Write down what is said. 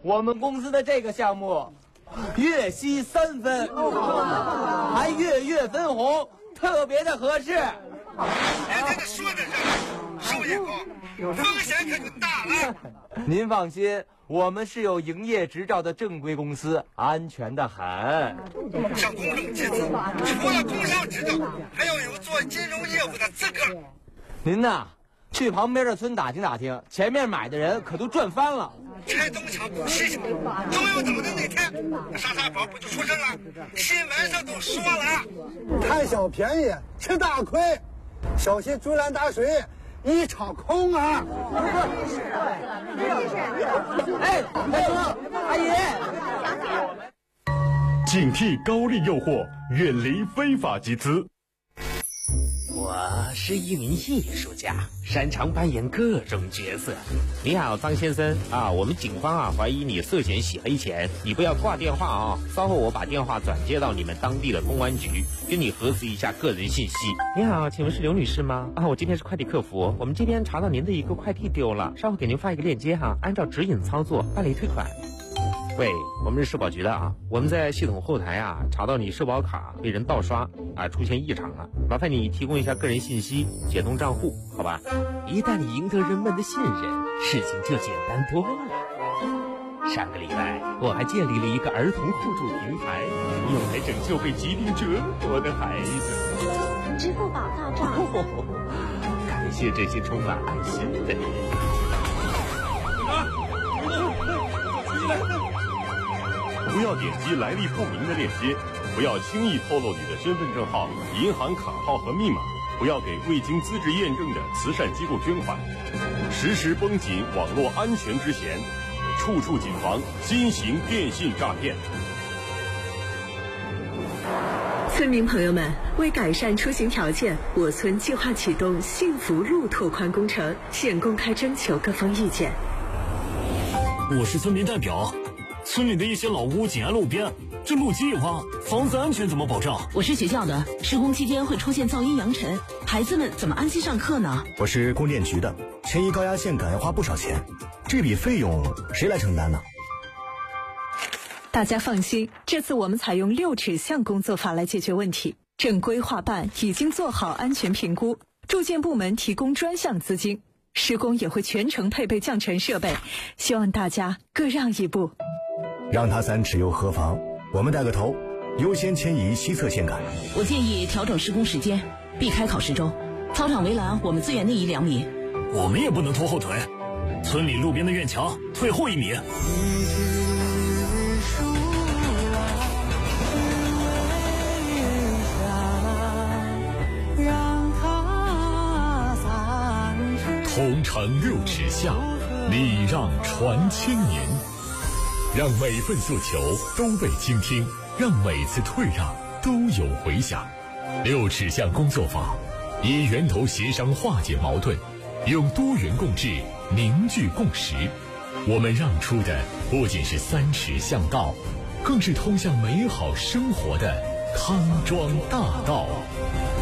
我们公司的这个项目，月息3分，还月分红，特别的合适。 这个说的是收益高，风险可就大了。 您放心，我们是有营业执照的正规公司，安全的很。 上公证集资，除了工商执照，还要有做金融业务的资格。 您呐，去旁边的村打听打听，前面买的人可都赚翻了。 拆东墙补西墙，中药党的那天，沙宝不就出事了？新闻上都说了， 贪小便宜吃大亏，小心竹篮打水一场空啊！ 哎，阿姨， 警惕高利诱惑，远离非法集资。 我是一名艺术家，擅长扮演各种角色。你好，张先生啊，我们警方怀疑你涉嫌洗黑钱，你不要挂电话啊，稍后我把电话转接到你们当地的公安局，跟你核实一下个人信息。你好，请问是刘女士吗？我这边是快递客服，我们这边查到您的一个快递丢了，稍后给您发一个链接按照指引操作办理退款。喂，我们是社保局的我们在系统后台查到你社保卡被人盗刷出现异常了，麻烦你提供一下个人信息，解冻账户，好吧？一旦你赢得人们的信任，事情就简单多了。上个礼拜我还建立了一个儿童互助平台，用来拯救被疾病折磨的孩子。 支付宝到账。 感谢这些充满爱心的人。 不要点击来历不明的链接，不要轻易透露你的身份证号、银行卡号和密码，不要给未经资质验证的慈善机构捐款，时时绷紧网络安全之弦，处处谨防新型电信诈骗。 村民朋友们，为改善出行条件，我村计划启动幸福路拓宽工程，现公开征求各方意见。 我是村民代表，村里的一些老屋紧挨路边，这路基一挖，房子安全怎么保障？ 我是学校的，施工期间会出现噪音扬尘，孩子们怎么安心上课呢？ 我是供电局的，迁移高压线杆要花不少钱，这笔费用谁来承担呢？ 大家放心，这次我们采用6尺巷工作法来解决问题。正规划办已经做好安全评估，住建部门提供专项资金，施工也会全程配备降尘设备，希望大家各让一步。 让他3尺又何妨？我们带个头，优先迁移西侧线杆。 我建议调整施工时间，避开考试周。操场围栏我们自愿内移2米。 我们也不能拖后腿，村里路边的院墙退后1米。 同城6尺巷，礼让传千年，让每份诉求都被倾听，让每次退让都有回响。6尺巷工作坊以源头协商化解矛盾，用多元共治凝聚共识。我们让出的不仅是3尺巷道，更是通向美好生活的康庄大道。